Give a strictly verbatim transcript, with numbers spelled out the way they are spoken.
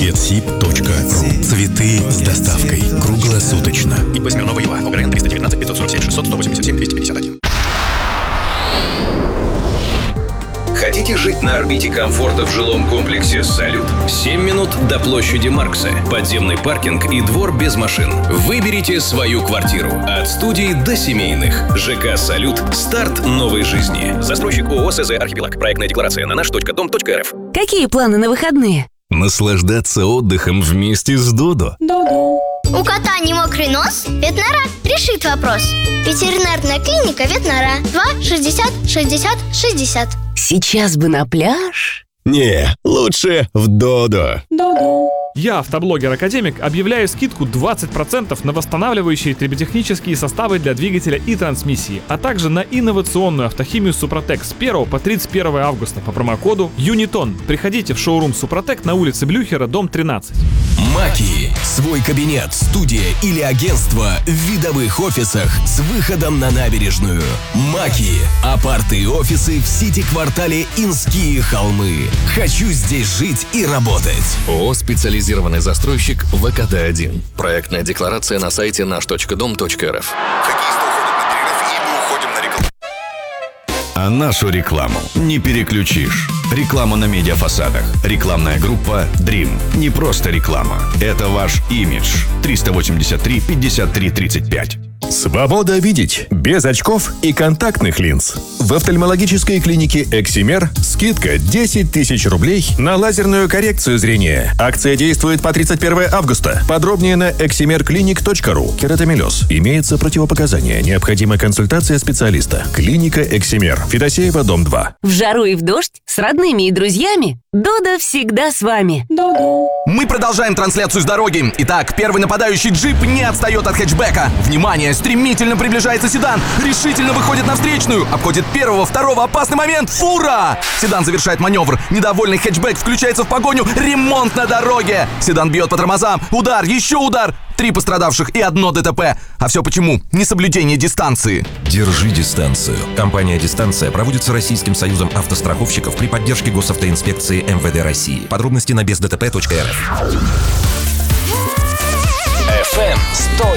цветсиб точка ру. Цветы с доставкой. Круглосуточно. ИП Смирнова ЮА. ОГРН триста девятнадцать пятьсот сорок семь шестьсот сто восемьдесят семь двести пятьдесят один. Хотите жить на орбите комфорта в жилом комплексе «Салют»? семь минут до площади Маркса. Подземный паркинг и двор без машин. Выберите свою квартиру. От студий до семейных. ЖК «Салют». Старт новой жизни. Застройщик ООО СЗ «Архипелаг». Проектная декларация на наш точка дом точка рф. Какие планы на выходные? Наслаждаться отдыхом вместе с Додо. Додо. У кота не мокрый нос? Ветнора решит вопрос. Ветеринарная клиника Ветнора. два шестьдесят шестьдесят шестьдесят. Сейчас бы на пляж. Не, лучше в Додо. Додо. Я, автоблогер-академик, объявляю скидку двадцать процентов на восстанавливающие триботехнические составы для двигателя и трансмиссии, а также на инновационную автохимию Супротек с первого по тридцать первое августа по промокоду Юнитон. Приходите в шоурум Супротек на улице Блюхера, дом тринадцать. Маки. Свой кабинет, студия или агентство в видовых офисах с выходом на набережную. Маки. Апарты и офисы в сити-квартале Инские холмы. Хочу здесь жить и работать. ООО «Специализированный застройщик ВКД один». Проектная декларация на сайте наш точка дом точка рф. Хоккеисты уходят на перерыв, и мы уходим на рекламу. А нашу рекламу не переключишь. Реклама на медиафасадах. Рекламная группа Dream. Не просто реклама. Это ваш имидж. триста восемьдесят три пятьдесят три тридцать пять. Свобода видеть без очков и контактных линз. В офтальмологической клинике «Эксимер» скидка десять тысяч рублей на лазерную коррекцию зрения. Акция действует по тридцать первое августа. Подробнее на эксимер клиник точка ру. Кератомелез. Имеется противопоказания. Необходима консультация специалиста. Клиника «Эксимер». Федосеева, дом два. В жару и в дождь с родными и друзьями Додо всегда с вами. Додо. Мы продолжаем трансляцию с дороги. Итак, первый нападающий джип не отстает от хэтчбека. Внимание, стремительно приближается седан. Решительно выходит на встречную. Обходит первого, второго. Опасный момент. Фура! Седан завершает маневр. Недовольный хэтчбек включается в погоню. Ремонт на дороге. Седан бьет по тормозам. Удар, еще удар. Три пострадавших и одно ДТП. А все почему? Несоблюдение дистанции. Держи дистанцию. Компания «Дистанция» проводится Российским союзом автостраховщиков при поддержке госавтоинспекции эм вэ дэ России. Подробности на без дэ тэ пэ точка эр эф. эф эм сто